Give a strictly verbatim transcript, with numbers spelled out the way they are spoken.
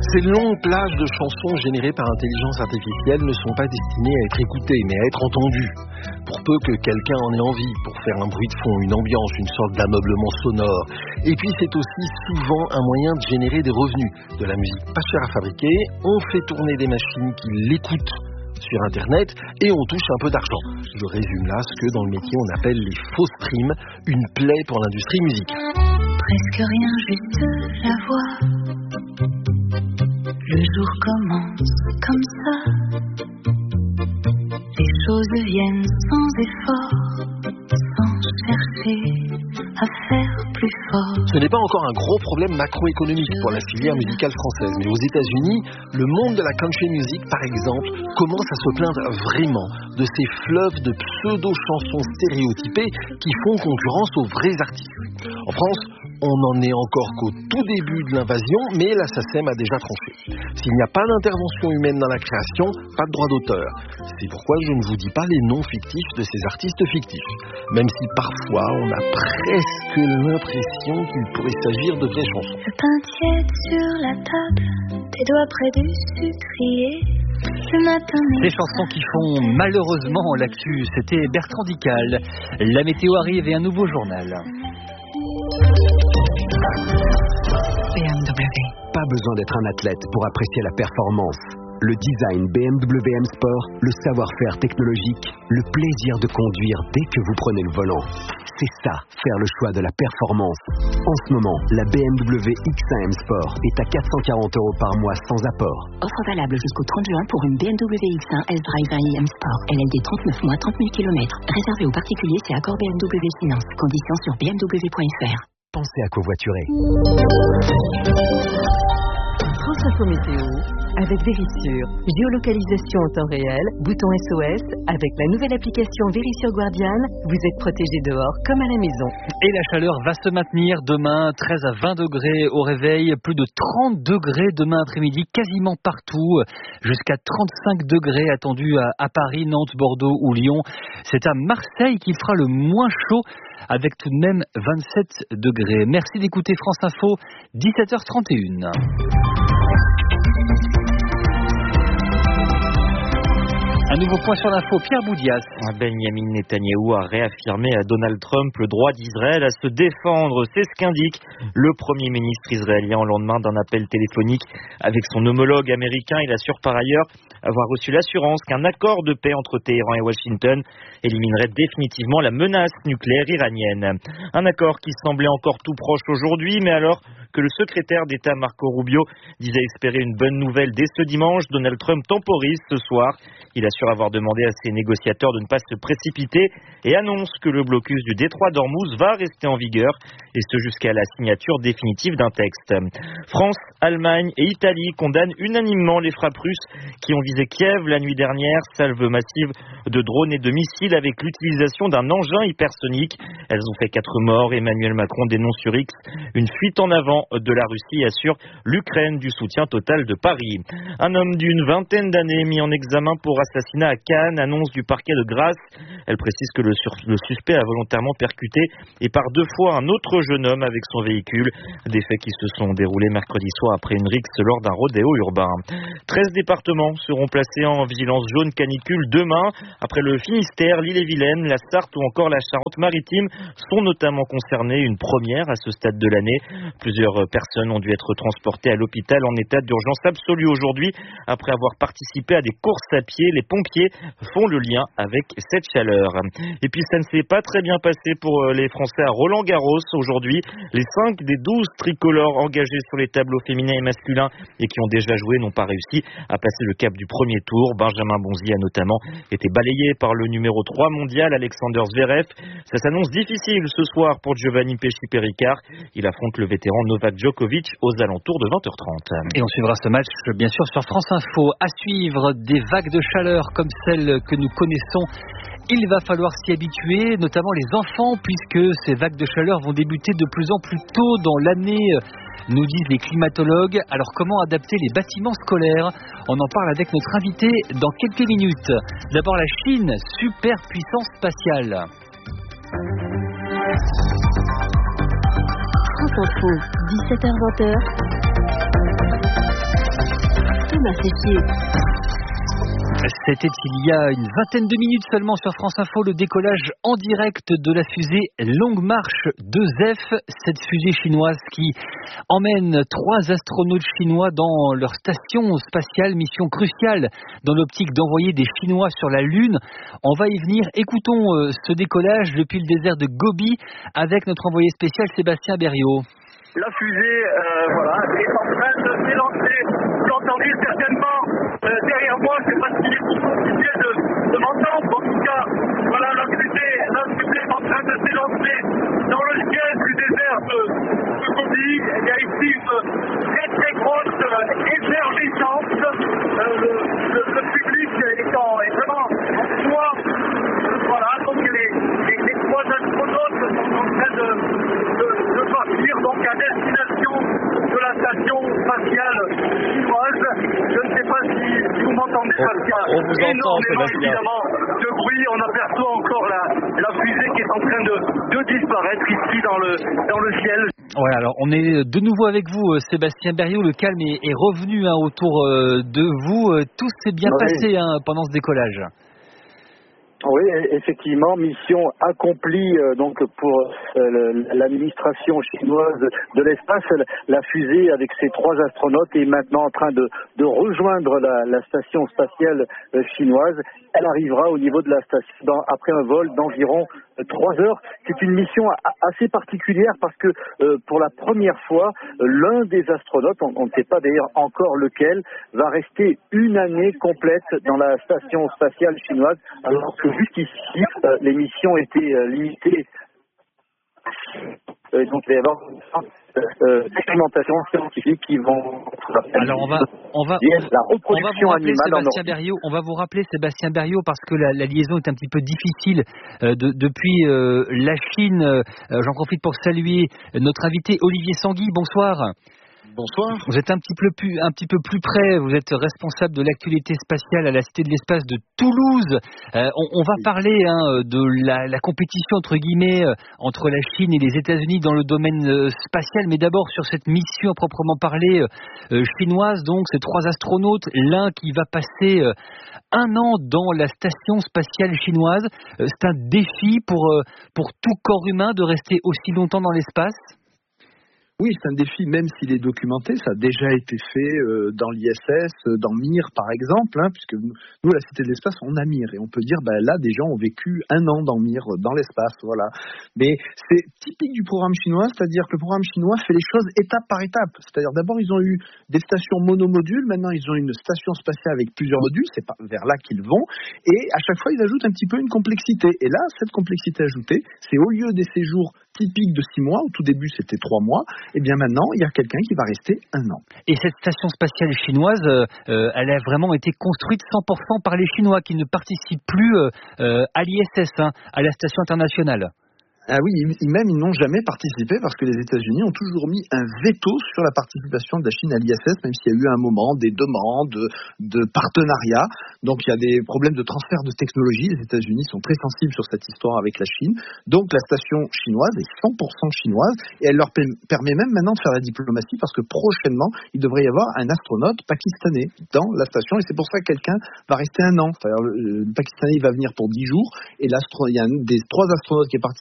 Ces longues plages de chansons générées par intelligence artificielle ne sont pas destinées à être écoutées, mais à être entendues. Pour peu que quelqu'un en ait envie, pour faire un bruit de fond, une ambiance, une sorte d'ameublement sonore. Et puis c'est aussi souvent un moyen de générer des revenus. De la musique pas chère à fabriquer, on fait tourner des machines qui l'écoutent sur Internet et on touche un peu d'argent. Je résume là ce que dans le métier on appelle les faux streams, une plaie pour l'industrie musicale. Presque rien, juste la voix. Le jour commence comme ça. Les choses viennent sans effort, sans chercher à faire plus fort. Ce n'est pas encore un gros problème macroéconomique pour la filière musicale française, mais aux États-Unis, le monde de la country music, par exemple, commence à se plaindre vraiment de ces fleuves de pseudo-chansons stéréotypées qui font concurrence aux vrais artistes. En France, on n'en est encore qu'au tout début de l'invasion, mais la SACEM a déjà tranché. S'il n'y a pas d'intervention humaine dans la création, pas de droit d'auteur. C'est pourquoi je ne vous dis pas les noms fictifs de ces artistes fictifs, même si parfois on a presque l'impression qu'il pourrait s'agir de vraies chansons. Le pain tiède sur la table, tes doigts près du sucrier. Le matin, des chansons qui font malheureusement l'actu, c'était Bertrand Dical. La météo arrive et un nouveau journal. B M W. Pas besoin d'être un athlète pour apprécier la performance. Le design B M W M Sport, le savoir-faire technologique, le plaisir de conduire dès que vous prenez le volant. C'est ça, faire le choix de la performance. En ce moment, la B M W X un M Sport est à quatre cent quarante euros par mois sans apport. Offre valable jusqu'au trente juin pour une B M W X un S-Drive I M Sport. L L D trente-neuf mois, trente mille kilomètres. Réservé aux particuliers, c'est accord B M W Finance. Conditions sur b m w point f r. Pensez à covoiturer. France Info Météo, avec Vérissure. Géolocalisation en temps réel, bouton S O S. Avec la nouvelle application Vérissure Guardian, vous êtes protégé dehors comme à la maison. Et la chaleur va se maintenir demain, treize à vingt degrés au réveil, plus de trente degrés demain après-midi, quasiment partout, jusqu'à trente-cinq degrés attendus à, à Paris, Nantes, Bordeaux ou Lyon. C'est à Marseille qu'il fera le moins chaud, avec tout de même vingt-sept degrés. Merci d'écouter France Info, dix-sept heures trente et une. Un nouveau point sur l'info, Pierre Boudias. Benjamin Netanyahou a réaffirmé à Donald Trump le droit d'Israël à se défendre. C'est ce qu'indique le Premier ministre israélien au lendemain d'un appel téléphonique avec son homologue américain. Il assure par ailleurs avoir reçu l'assurance qu'un accord de paix entre Téhéran et Washington éliminerait définitivement la menace nucléaire iranienne. Un accord qui semblait encore tout proche aujourd'hui, mais alors que le secrétaire d'État Marco Rubio disait espérer une bonne nouvelle dès ce dimanche, Donald Trump temporise ce soir. Il assure avoir demandé à ses négociateurs de ne pas se précipiter et annonce que le blocus du détroit d'Ormuz va rester en vigueur, et ce jusqu'à la signature définitive d'un texte. France, Allemagne et Italie condamnent unanimement les frappes russes qui ont visé Kiev la nuit dernière, salve massive de drones et de missiles avec l'utilisation d'un engin hypersonique. Elles ont fait quatre morts. Emmanuel Macron dénonce sur X une fuite en avant de la Russie et assure l'Ukraine du soutien total de Paris. Un homme d'une vingtaine d'années mis en examen pour assassinat à Cannes, annonce du parquet de Grasse. Elle précise que le, sur- le suspect a volontairement percuté et par deux fois un autre jeune homme avec son véhicule. Des faits qui se sont déroulés mercredi soir après une rixe lors d'un rodéo urbain. treize départements seront placés en vigilance jaune canicule demain. Après le Finistère, l'Ille-et-Vilaine, la Sarthe ou encore la Charente-Maritime sont notamment concernés, une première à ce stade de l'année. Plusieurs personnes ont dû être transportées à l'hôpital en état d'urgence absolue aujourd'hui après avoir participé à des courses à pied. Les pompiers font le lien avec cette chaleur. Et puis ça ne s'est pas très bien passé pour les Français à Roland-Garros aujourd'hui. Les cinq des douze tricolores engagés sur les tableaux féminins et masculins et qui ont déjà joué n'ont pas réussi à passer le cap du premier tour. Benjamin Bonzi a notamment été balayé par le numéro trois mondial Alexander Zverev. Ça s'annonce difficile ce soir pour Giovanni Pesci-Péricard. Il affronte le vétéran Novak Djokovic aux alentours de vingt heures trente. Et on suivra ce match bien sûr sur France Info. À suivre des vagues de chaleur comme celles que nous connaissons. Il va falloir s'y habituer, notamment les enfants, puisque ces vagues de chaleur vont débuter de plus en plus tôt dans l'année, nous disent les climatologues. Alors comment adapter les bâtiments scolaires? On en parle avec notre invité dans quelques minutes. D'abord la Chine, superpuissance spatiale. France Info, dix-sept heures vingt. peut m'associer. C'était il y a une vingtaine de minutes seulement sur France Info, le décollage en direct de la fusée Longue Marche deux F, cette fusée chinoise qui emmène trois astronautes chinois dans leur station spatiale, mission cruciale dans l'optique d'envoyer des Chinois sur la Lune. On va y venir. Écoutons ce décollage depuis le désert de Gobi avec notre envoyé spécial Sébastien Berriot. La fusée, euh, voilà, est en train de s'élancer. Vous l'entendez certainement euh, derrière moi. Je ne sais pas s'il est possible de, de m'entendre. En tout cas, voilà, la fusée, la fusée est en train de s'élancer dans le ciel du désert de, de Gobi. Il y a ici une très très grosse euh, effervescence. Euh, le, le, le public est, en, est vraiment en joie. Voilà, donc les, les, les trois astronautes sont en train de, de, de partir donc à destination de la station spatiale chinoise. Je ne sais pas si, si vous m'entendez, Pascal. On vous entend, Sébastien. Évidemment de bruit, on aperçoit encore la, la fusée qui est en train de, de disparaître ici dans le, dans le ciel. Ouais, alors on est de nouveau avec vous, Sébastien Berriot. Le calme est, est revenu hein, autour euh, de vous. Tout s'est bien oui. passé hein, pendant ce décollage. Oui, effectivement, mission accomplie euh, donc pour euh, l'administration chinoise de l'espace. La fusée avec ses trois astronautes est maintenant en train de, de rejoindre la, la station spatiale euh, chinoise. Elle arrivera au niveau de la station dans, après un vol d'environ euh, trois heures. C'est une mission a, assez particulière parce que euh, pour la première fois, euh, l'un des astronautes, on, on ne sait pas d'ailleurs encore lequel, va rester une année complète dans la station spatiale chinoise, alors que jusqu'ici, euh, les missions étaient euh, limitées. Euh, donc il va y avoir euh, expérimentation scientifique qui vont. Alors on va on va yes, la reproduction on va vous rappeler animale Sébastien Berriot, on va vous rappeler Sébastien Berriot parce que la, la liaison est un petit peu difficile euh, de, depuis euh, la Chine. Euh, j'en profite pour saluer notre invité Olivier Sanguy. Bonsoir. Bonsoir. Vous êtes un petit peu plus, un petit peu plus près. Vous êtes responsable de l'actualité spatiale à la Cité de l'Espace de Toulouse. Euh, on, on va parler hein, de la, la compétition entre guillemets euh, entre la Chine et les États-Unis dans le domaine euh, spatial. Mais d'abord sur cette mission proprement parlée euh, chinoise. Donc ces trois astronautes, l'un qui va passer euh, un an dans la station spatiale chinoise. Euh, c'est un défi pour euh, pour tout corps humain de rester aussi longtemps dans l'espace. Oui, c'est un défi, même s'il est documenté. Ça a déjà été fait euh, dans l'I S S, euh, dans Mir, par exemple, hein, puisque nous, nous, à la Cité de l'Espace, on a Mir. Et on peut dire, ben, là, des gens ont vécu un an dans Mir, dans l'espace, voilà. Mais c'est typique du programme chinois, c'est-à-dire que le programme chinois fait les choses étape par étape. C'est-à-dire, d'abord, ils ont eu des stations monomodules. Maintenant, ils ont une station spatiale avec plusieurs modules. C'est pas vers là qu'ils vont. Et à chaque fois, ils ajoutent un petit peu une complexité. Et là, cette complexité ajoutée, c'est au lieu des séjours typiques de six mois, au tout début, c'était trois mois, et bien maintenant, il y a quelqu'un qui va rester un an. Et cette station spatiale chinoise, euh, elle a vraiment été construite cent pour cent par les Chinois qui ne participent plus euh, à l'I S S, hein, à la station internationale. Ah oui, ils, même ils n'ont jamais participé parce que les États-Unis ont toujours mis un veto sur la participation de la Chine à l'I S S, même s'il y a eu un moment des demandes de, de partenariat. Donc il y a des problèmes de transfert de technologie. Les États-Unis sont très sensibles sur cette histoire avec la Chine. Donc la station chinoise est cent pour cent chinoise et elle leur permet même maintenant de faire la diplomatie parce que prochainement, il devrait y avoir un astronaute pakistanais dans la station et c'est pour ça que quelqu'un va rester un an. C'est-à-dire, le, le Pakistanais va venir pour dix jours et l'astro, il y a un des trois astronautes qui est parti